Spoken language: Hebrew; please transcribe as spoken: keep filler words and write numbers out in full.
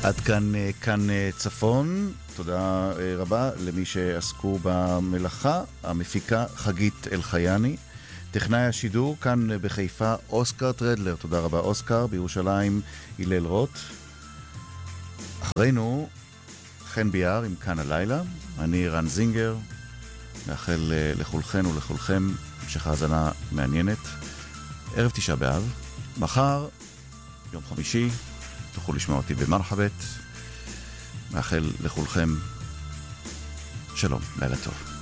עד כאן, כאן צפון. תודה רבה למי שעסקו במלאכה. המפיקה חגית אלחייני. טכנאי השידור כאן בחיפה אוסקר טרדלר. תודה רבה אוסקר. בירושלים הלל רוט. אחרינו חן ביאר עם כאן הלילה. אני רן זינגר. מאחל לכולכן ולכולכם המשך האזנה מעניינת. ערב תשעה באב. מחר יום חמישי תוכלו לשמוע אותי במרחבת. מאחל לכולכם שלום, לילה טוב.